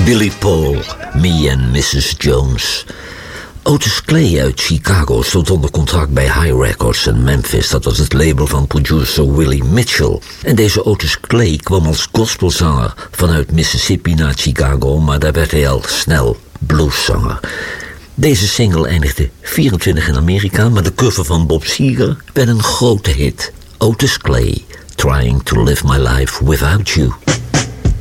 Billy Paul, Me and Mrs. Jones. Otis Clay uit Chicago stond onder contract bij High Records in Memphis. Dat was het label van producer Willie Mitchell. En deze Otis Clay kwam als gospelzanger vanuit Mississippi naar Chicago, maar daar werd hij al snel blueszanger. Deze single eindigde 24 in Amerika, maar de cover van Bob Seger werd een grote hit. Otis Clay, Trying to Live My Life Without You.